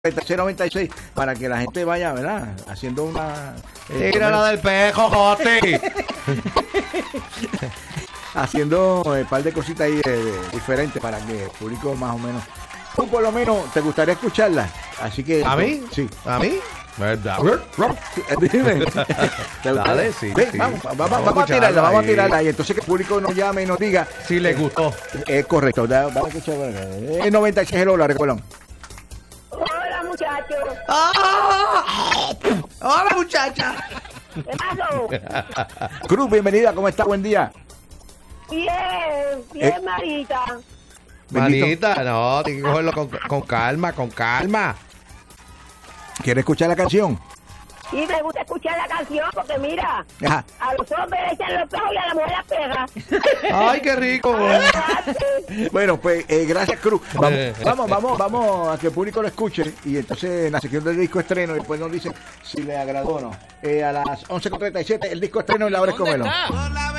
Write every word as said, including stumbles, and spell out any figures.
cero noventa y seis para que la gente vaya, ¿verdad? Haciendo una... Eh, Tira la del pejo, Joti. Haciendo un eh, par de cositas ahí eh, diferentes para que el público más o menos... Tú por lo menos te gustaría escucharla. Así que... ¿A mí? Sí. ¿A mí? ¿Verdad? Dime. Dale, sí, Ven, sí. Vamos, vamos, Vamos a vamos a tirarla, vamos a ahí. tirarla. Y entonces que el público nos llame y nos diga... Si le gustó. Es correcto. Da- Vamos a escuchar. Es noventa y seis el hola, recuerdan. Hola, muchachos. ¡Ah! ¡Hola, muchacha! ¿Qué pasó? Cruz, bienvenida. ¿Cómo está? Buen día. Bien, bien, Eh. Marita. Bendito. Manita, no, tienes que cogerlo con, con calma, con calma. ¿Quieres escuchar la canción? Y me gusta escuchar la canción porque mira, Ajá. a los hombres le echan los pejos y a la mujer las pega. ¡Ay, qué rico! Bueno, pues eh, gracias, Cruz. Vamos, vamos, vamos, vamos a que el público lo escuche y entonces en la sección del disco estreno después nos dice si le agradó o no. Eh, a las once con treinta y siete el disco estreno y la hora es como el